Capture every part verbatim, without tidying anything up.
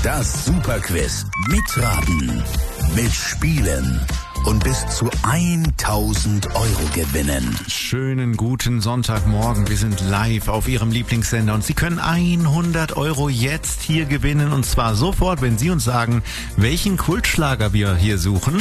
Das Superquiz. Mitraten, mitspielen und bis zu tausend Euro gewinnen. Schönen guten Sonntagmorgen. Wir sind live auf Ihrem Lieblingssender und Sie können hundert Euro jetzt hier gewinnen. Und zwar sofort, wenn Sie uns sagen, welchen Kultschlager wir hier suchen.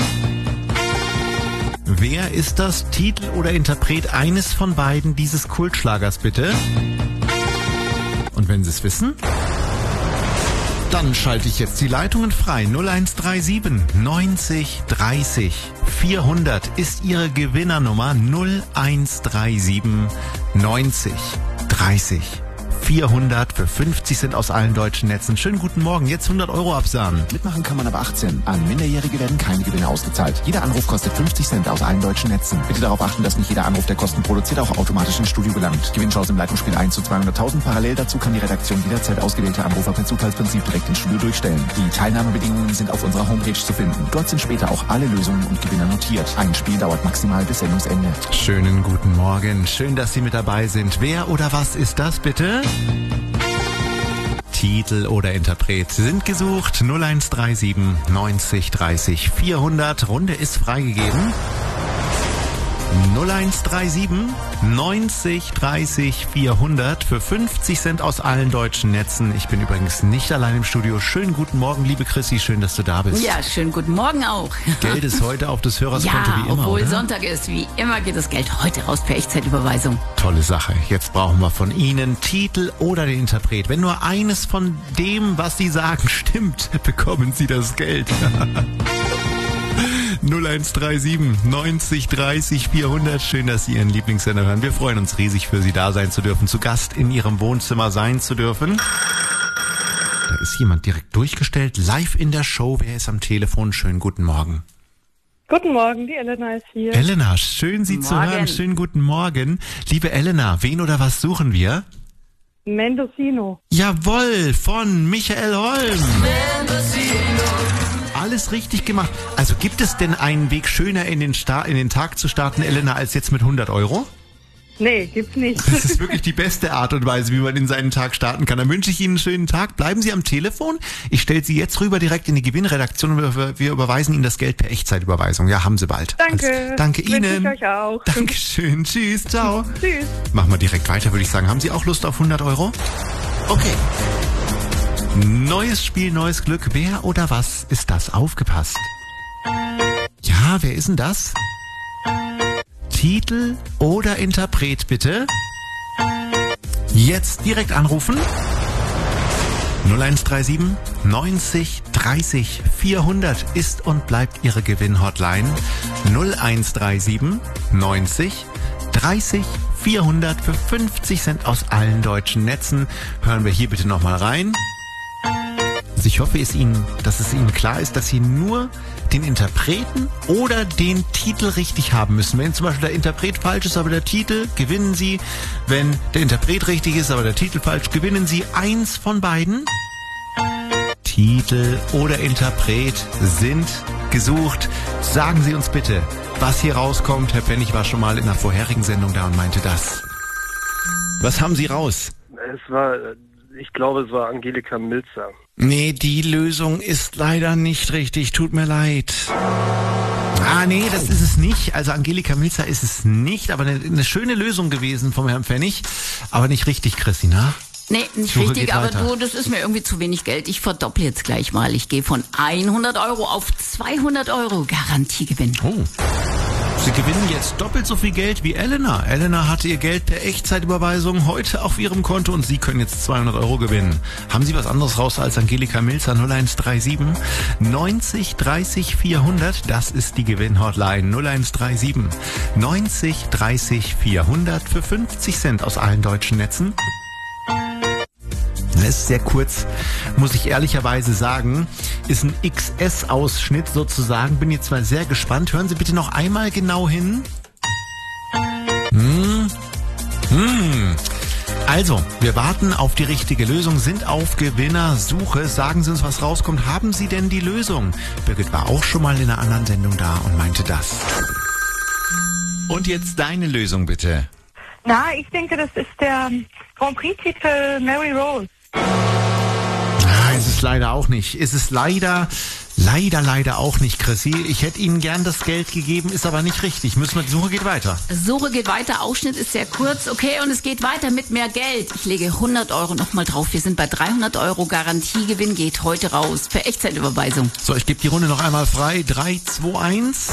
Wer ist das Titel oder Interpret eines von beiden dieses Kultschlagers, bitte? Und wenn Sie es wissen, dann schalte ich jetzt die Leitungen frei. null eins drei sieben neunzig dreißig vierhundert ist Ihre Gewinnernummer. null eins drei sieben neunzig dreißig vierhundert für fünfzig Cent aus allen deutschen Netzen. Schönen guten Morgen, jetzt hundert Euro absahen. Mitmachen kann man ab achtzehn. An Minderjährige werden keine Gewinne ausgezahlt. Jeder Anruf kostet fünfzig Cent aus allen deutschen Netzen. Bitte darauf achten, dass nicht jeder Anruf, der Kosten produziert, auch automatisch ins Studio gelangt. Gewinnchance im Leitungsspiel eins zu zweihunderttausend. Parallel dazu kann die Redaktion jederzeit ausgewählte Anrufer per Zufallsprinzip direkt ins Studio durchstellen. Die Teilnahmebedingungen sind auf unserer Homepage zu finden. Dort sind später auch alle Lösungen und Gewinner notiert. Ein Spiel dauert maximal bis Sendungsende. Schönen guten Morgen. Schön, dass Sie mit dabei sind. Wer oder was ist das, bitte? Titel oder Interpret sind gesucht. null eins drei sieben neunzig dreißig vierhundert. Runde ist freigegeben. null eins drei sieben neunzig dreißig vierhundert für fünfzig Cent aus allen deutschen Netzen. Ich bin übrigens nicht allein im Studio. Schönen guten Morgen, liebe Chrissy. Schön, dass du da bist. Ja, schönen guten Morgen auch. Geld ist heute auf des Hörers Konto ja, wie immer, obwohl oder? Sonntag ist. Wie immer geht das Geld heute raus per Echtzeitüberweisung. Tolle Sache. Jetzt brauchen wir von Ihnen Titel oder den Interpret. Wenn nur eines von dem, was Sie sagen, stimmt, bekommen Sie das Geld. null eins drei sieben neunzig dreißig vierhundert. Schön, dass Sie Ihren Lieblingssender hören. Wir freuen uns riesig, für Sie da sein zu dürfen, zu Gast in Ihrem Wohnzimmer sein zu dürfen. Da ist jemand direkt durchgestellt, live in der Show. Wer ist am Telefon? Schönen guten Morgen. Guten Morgen, die Elena ist hier. Elena, schön Sie zu hören. Schönen guten Morgen. Liebe Elena, wen oder was suchen wir? Mendocino. Jawohl, von Michael Holm. Mendocino. Alles richtig gemacht. Also gibt es denn einen Weg schöner in den, Sta- in den Tag zu starten, Elena, als jetzt mit hundert Euro? Nee, gibt's nicht. Das ist wirklich die beste Art und Weise, wie man in seinen Tag starten kann. Dann wünsche ich Ihnen einen schönen Tag. Bleiben Sie am Telefon. Ich stelle Sie jetzt rüber direkt in die Gewinnredaktion und wir, wir überweisen Ihnen das Geld per Echtzeitüberweisung. Ja, haben Sie bald. Danke. Alles. Danke Ihnen. Wünsche ich euch auch. Dankeschön. Tschüss. Ciao. Tschüss. Machen wir direkt weiter, würde ich sagen. Haben Sie auch Lust auf hundert Euro? Okay. Neues Spiel, neues Glück. Wer oder was ist das? Aufgepasst. Ja, wer ist denn das? Titel oder Interpret, bitte? Jetzt direkt anrufen. null eins drei sieben neunzig dreißig vierhundert ist und bleibt Ihre Gewinn-Hotline. null eins drei sieben neunzig dreißig vierhundert für fünfzig Cent aus allen deutschen Netzen. Hören wir hier bitte nochmal rein. Also ich hoffe, es Ihnen, dass es Ihnen klar ist, dass Sie nur den Interpreten oder den Titel richtig haben müssen. Wenn zum Beispiel der Interpret falsch ist, aber der Titel, gewinnen Sie. Wenn der Interpret richtig ist, aber der Titel falsch, gewinnen Sie. Eins von beiden. Titel oder Interpret sind gesucht. Sagen Sie uns bitte, was hier rauskommt. Herr Pfennig war schon mal in einer vorherigen Sendung da und meinte das. Was haben Sie raus? Es war, ich glaube, es war Angelika Milzer. Nee, die Lösung ist leider nicht richtig. Tut mir leid. Ah, nee, das ist es nicht. Also Angelika Milzer ist es nicht, aber eine, eine schöne Lösung gewesen vom Herrn Pfennig. Aber nicht richtig, Christina. Nee, nicht Suche richtig, geht aber weiter. du, das ist mir irgendwie zu wenig Geld. Ich verdopple jetzt gleich mal. Ich gehe von hundert Euro auf zweihundert Euro. Garantiegewinn. Oh. Sie gewinnen jetzt doppelt so viel Geld wie Elena. Elena hatte ihr Geld per Echtzeitüberweisung heute auf ihrem Konto und Sie können jetzt zweihundert Euro gewinnen. Haben Sie was anderes raus als Angelika Milzer? null eins drei sieben neunzig dreißig vierhundert. Das ist die Gewinn-Hotline. null eins drei sieben neunzig dreißig vierhundert für fünfzig Cent aus allen deutschen Netzen. Das ist sehr kurz, muss ich ehrlicherweise sagen. Ist ein X S-Ausschnitt sozusagen. Bin jetzt mal sehr gespannt. Hören Sie bitte noch einmal genau hin. Hm. Hm. Also, wir warten auf die richtige Lösung, sind auf Gewinnersuche. Sagen Sie uns, was rauskommt. Haben Sie denn die Lösung? Birgit war auch schon mal in einer anderen Sendung da und meinte das. Und jetzt deine Lösung bitte. Na, ich denke, das ist der Grand Prix-Titel Mary Rose. Ah, es ist leider auch nicht. Ist es leider, leider, leider auch nicht, Chrissy. Ich hätte Ihnen gern das Geld gegeben, ist aber nicht richtig. Müssen wir, die Suche geht weiter. Suche geht weiter, Ausschnitt ist sehr kurz. Okay, und es geht weiter mit mehr Geld. Ich lege hundert Euro nochmal drauf. Wir sind bei dreihundert Euro. Garantiegewinn geht heute raus. Per Echtzeitüberweisung. So, ich gebe die Runde noch einmal frei. drei, zwei, eins.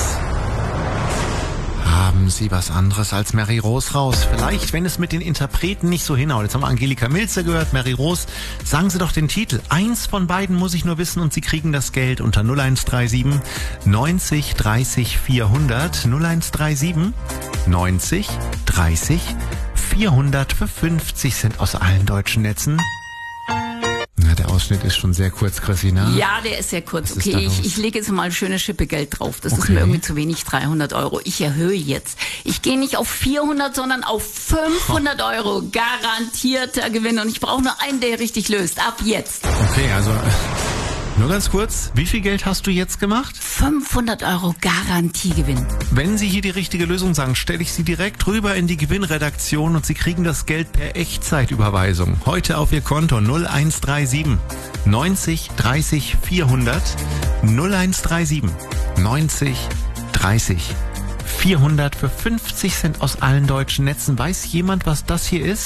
Haben Sie was anderes als Mary Rose raus? Vielleicht, wenn es mit den Interpreten nicht so hinhaut. Jetzt haben wir Angelika Milzer gehört, Mary Rose. Sagen Sie doch den Titel. Eins von beiden muss ich nur wissen und Sie kriegen das Geld unter null eins drei sieben neunzig dreißig vierhundert. null eins drei sieben neunzig dreißig vierhundert für fünfzig Cent aus allen deutschen Netzen. Na, der Ausschnitt ist schon sehr kurz, Chrissy, ne? Ja, der ist sehr kurz. Was Okay, ich, ich lege jetzt mal eine schöne Schippe Geld drauf. Das okay. ist mir irgendwie zu wenig, dreihundert Euro. Ich erhöhe jetzt. Ich gehe nicht auf vierhundert, sondern auf fünfhundert Euro. Garantierter Gewinn. Und ich brauche nur einen, der richtig löst. Ab jetzt. Okay, also nur ganz kurz. Wie viel Geld hast du jetzt gemacht? fünfhundert Euro Garantiegewinn. Wenn Sie hier die richtige Lösung sagen, stelle ich Sie direkt rüber in die Gewinnredaktion und Sie kriegen das Geld per Echtzeitüberweisung. Heute auf Ihr Konto null eins drei sieben neunzig dreißig vierhundert. null eins drei sieben neunzig dreißig vierhundert für fünfzig Cent aus allen deutschen Netzen. Weiß jemand, was das hier ist?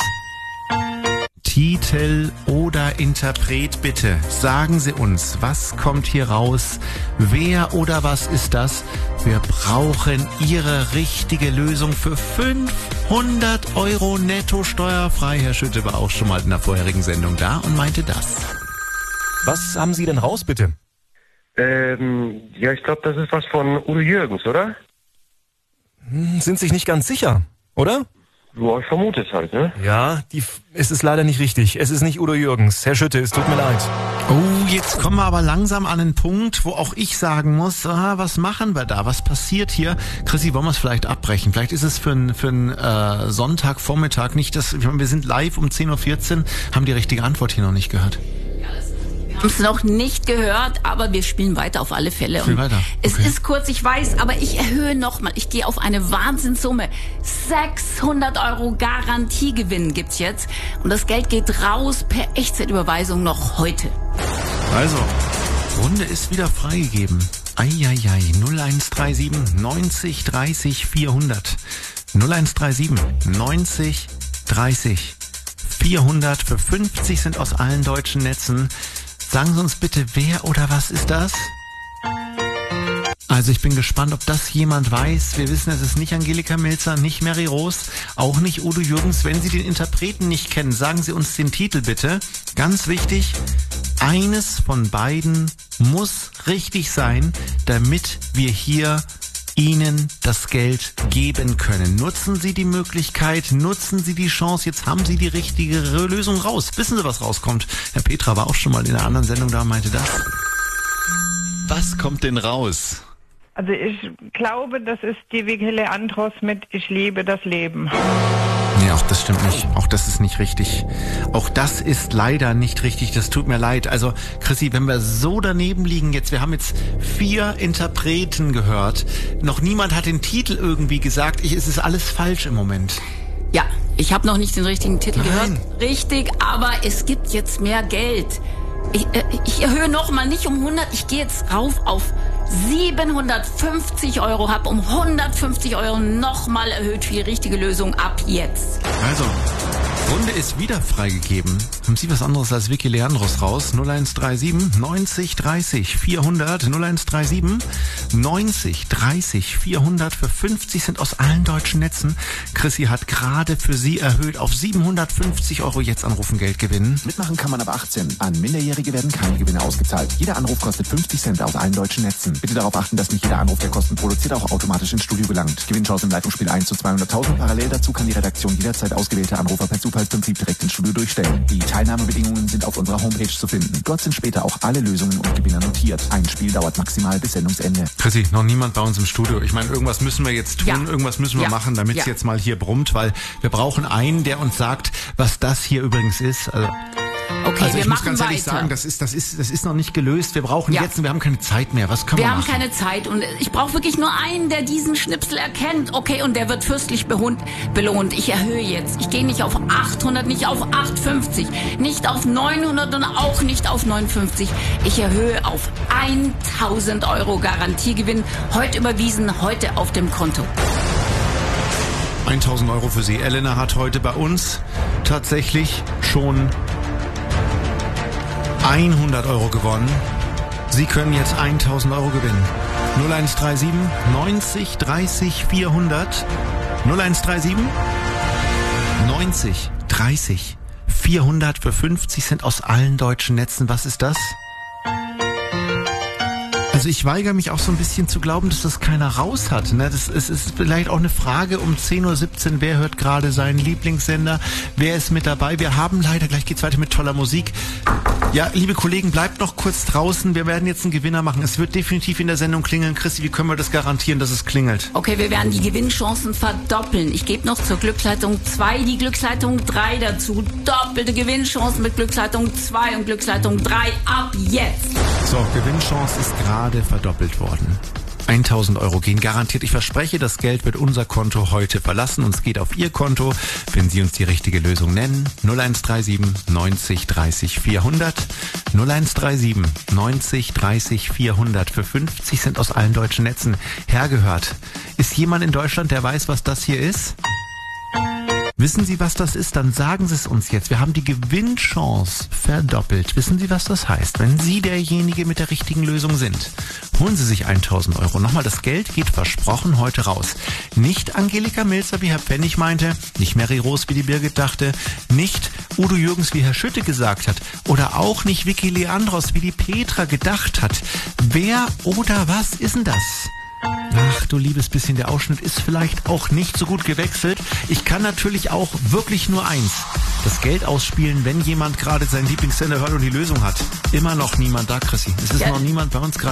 Titel oder Interpret, bitte. Sagen Sie uns, was kommt hier raus? Wer oder was ist das? Wir brauchen Ihre richtige Lösung für fünfhundert Euro netto steuerfrei. Herr Schütte war auch schon mal in der vorherigen Sendung da und meinte das. Was haben Sie denn raus, bitte? Ähm, ja, ich glaube, das ist was von Udo Jürgens, oder? Hm, sind sich nicht ganz sicher, oder? Ja, ich vermute es halt, ne? Ja, die F- es ist leider nicht richtig. Es ist nicht Udo Jürgens. Herr Schütte, es tut mir leid. Oh, jetzt kommen wir aber langsam an einen Punkt, wo auch ich sagen muss, ah, was machen wir da? Was passiert hier? Chrissy, wollen wir es vielleicht abbrechen? Vielleicht ist es für einen für einen, äh, Sonntagvormittag nicht das, ich meine, wir sind live um zehn Uhr vierzehn, haben die richtige Antwort hier noch nicht gehört. Wir haben es noch nicht gehört, aber wir spielen weiter auf alle Fälle. Spielen weiter. Okay. Es ist kurz, ich weiß, aber ich erhöhe nochmal. Ich gehe auf eine Wahnsinnssumme. sechshundert Euro Garantiegewinn gibt's jetzt. Und das Geld geht raus per Echtzeitüberweisung noch heute. Also, Runde ist wieder freigegeben. Eieiei, null eins drei sieben neunzig dreißig vierhundert. null eins drei sieben neunzig dreißig vierhundert für fünfzig Cent aus allen deutschen Netzen. Sagen Sie uns bitte, wer oder was ist das? Also ich bin gespannt, ob das jemand weiß. Wir wissen, es ist nicht Angelika Milzer, nicht Mary Rose, auch nicht Udo Jürgens. Wenn Sie den Interpreten nicht kennen, sagen Sie uns den Titel bitte. Ganz wichtig, eines von beiden muss richtig sein, damit wir hier Ihnen das Geld geben können. Nutzen Sie die Möglichkeit, nutzen Sie die Chance. Jetzt haben Sie die richtige Lösung raus. Wissen Sie, was rauskommt? Herr Petra war auch schon mal in einer anderen Sendung da und meinte das. Was kommt denn raus? Also ich glaube, das ist die Vikele Andros mit Ich liebe das Leben. Nee, auch das stimmt nicht. Auch das ist nicht richtig. Auch das ist leider nicht richtig. Das tut mir leid. Also, Chrissy, wenn wir so daneben liegen jetzt, wir haben jetzt vier Interpreten gehört. Noch niemand hat den Titel irgendwie gesagt. Ich, es ist alles falsch im Moment. Ja, ich habe noch nicht den richtigen Titel Nein. gehört. Richtig, aber es gibt jetzt mehr Geld. Ich, äh, ich erhöhe nochmal nicht um hundert, ich gehe jetzt rauf auf siebenhundertfünfzig Euro, habe um hundertfünfzig Euro nochmal erhöht für die richtige Lösung ab jetzt. Also, Runde ist wieder freigegeben. Haben Sie was anderes als Vicky Leandros raus? null eins drei sieben neunzig dreißig vierhundert. null eins drei sieben neunzig dreißig vierhundert für fünfzig Cent aus allen deutschen Netzen. Chrissy hat gerade für Sie erhöht auf siebenhundertfünfzig Euro. Jetzt anrufen, Geld gewinnen. Mitmachen kann man ab achtzehn. An Minderjährige werden keine Gewinne ausgezahlt. Jeder Anruf kostet fünfzig Cent aus allen deutschen Netzen. Bitte darauf achten, dass nicht jeder Anruf, der Kosten produziert, auch automatisch ins Studio gelangt. Gewinnchance im Leitungsspiel eins zu zweihunderttausend. Parallel dazu kann die Redaktion jederzeit ausgewählte Anrufer per Zufallsprinzip direkt ins Studio durchstellen. Die Teilnahmebedingungen sind auf unserer Homepage zu finden. Dort sind später auch alle Lösungen und Gewinner notiert. Ein Spiel dauert maximal bis Sendungsende. Chrissy, noch niemand bei uns im Studio. Ich meine, irgendwas müssen wir jetzt tun, Ja. irgendwas müssen wir Ja. machen, damit es Ja. jetzt mal hier brummt, weil wir brauchen einen, der uns sagt, was das hier übrigens ist. Also, Okay, also wir ich muss machen ganz ehrlich weiter. sagen, das ist, das ist, das ist noch nicht gelöst. Wir brauchen Ja. jetzt, wir haben keine Zeit mehr. Was können wir, Wir haben machen? keine Zeit und ich brauche wirklich nur einen, der diesen Schnipsel erkennt. Okay, und der wird fürstlich behund, belohnt. Ich erhöhe jetzt. Ich gehe nicht auf achthundert, nicht auf achthundertfünfzig, nicht auf neunhundert und auch nicht auf neunundfünfzig. Ich erhöhe auf tausend Euro Garantiegewinn. Heute überwiesen, heute auf dem Konto. tausend Euro für Sie. Elena hat heute bei uns tatsächlich schon hundert Euro gewonnen. Sie können jetzt tausend Euro gewinnen. null eins drei sieben neunzig dreißig vierhundert. null eins drei sieben neunzig dreißig vierhundert für fünfzig Cent aus allen deutschen Netzen. Was ist das? Also ich weigere mich auch so ein bisschen zu glauben, dass das keiner raus hat. Ne? Das ist, ist vielleicht auch eine Frage um zehn Uhr siebzehn. Wer hört gerade seinen Lieblingssender? Wer ist mit dabei? Wir haben leider, gleich geht's weiter mit toller Musik. Ja, liebe Kollegen, bleibt noch kurz draußen. Wir werden jetzt einen Gewinner machen. Es wird definitiv in der Sendung klingeln. Christi, wie können wir das garantieren, dass es klingelt? Okay, wir werden die Gewinnchancen verdoppeln. Ich gebe noch zur Glücksleitung zwei die Glücksleitung drei dazu. Doppelte Gewinnchancen mit Glücksleitung zwei und Glücksleitung drei ab jetzt. So, Gewinnchance ist gerade verdoppelt worden. tausend Euro gehen garantiert. Ich verspreche, das Geld wird unser Konto heute verlassen und es geht auf Ihr Konto, wenn Sie uns die richtige Lösung nennen. null eins drei sieben neunzig dreißig vierhundert. null eins drei sieben neunzig dreißig vierhundert für fünfzig Cent aus allen deutschen Netzen. Hergehört. Ist jemand in Deutschland, der weiß, was das hier ist? Wissen Sie, was das ist? Dann sagen Sie es uns jetzt. Wir haben die Gewinnchance verdoppelt. Wissen Sie, was das heißt? Wenn Sie derjenige mit der richtigen Lösung sind, holen Sie sich tausend Euro. Nochmal, das Geld geht versprochen heute raus. Nicht Angelika Milzer, wie Herr Pfennig meinte, nicht Mary Rose, wie die Birgit dachte, nicht Udo Jürgens, wie Herr Schütte gesagt hat, oder auch nicht Vicky Leandros, wie die Petra gedacht hat. Wer oder was ist denn das? Ach du liebes bisschen, der Ausschnitt ist vielleicht auch nicht so gut gewechselt. Ich kann natürlich auch wirklich nur eins, das Geld ausspielen, wenn jemand gerade seinen Lieblingssender hört und die Lösung hat. Immer noch niemand da, Chrissy. Es ist Ja. noch niemand bei uns gerade.